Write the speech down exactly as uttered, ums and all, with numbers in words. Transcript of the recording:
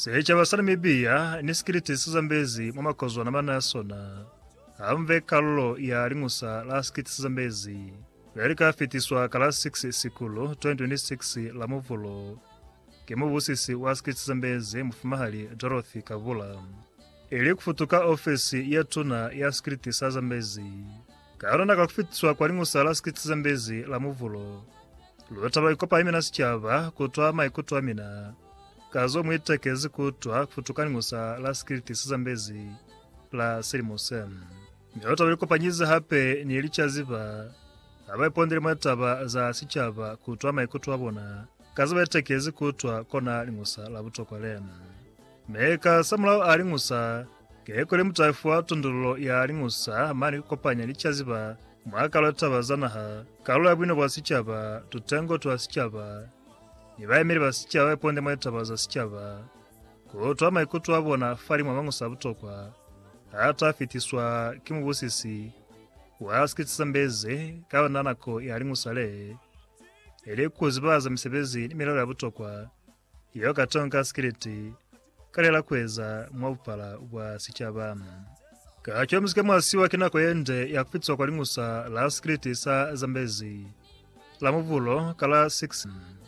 Secha basana mibia ni skiriti Zambezi mwamakozwa na manasona. Amve kallo ya ringusa la skiriti Zambezi. Verika fitiswa kala six sikulu twenty twenty-six la muvulo. Kimubusisi wa skiriti Zambezi mfumahali Dorothy Kavula. Ili kufutuka ofisi ya tuna ya skiriti Zambezi. Karona kakufitiswa kwa ringusa la skiriti Zambezi la muvulo. Luotaba ikopa imena sichava kutwa maikutwa mina. Kazo mwitekezi kutwa kufutuka ringusa la skiriti Zambezi la Sirimose. Miota walikopa nyiza hape ni ilicha ziva. Abai pondiri mwetaba za sichava kutwa maikutwa bona. Kazo mwitekezi kutwa kona ringusa la buto kwa lemu. Meka samulao a ringusa. Kekole mutaifuwa tundulo ya ringusa mani kopanya ilicha ziva. Mwaka lotaba zanaha. Kalu ya bwino wasichava tutengo tuwasichava. Nibaye miri basichava eponde mwetaba za sichava. Kutwa maikutwa bona fari mwamangusa butokwa. Hata fitiswa kimubusisi wa skiriti Zambezi kawa nanako ya ringusale. Ili kuzibaza misebezi ni milalo ya butokwa. Iyo katonga skiriti kalela kweza mwabupala wa sichava. Kachwa mzike mwasiwa kinako yende ya kufitiswa kwa ringusa la skiriti Zambezi la muvulo kala six.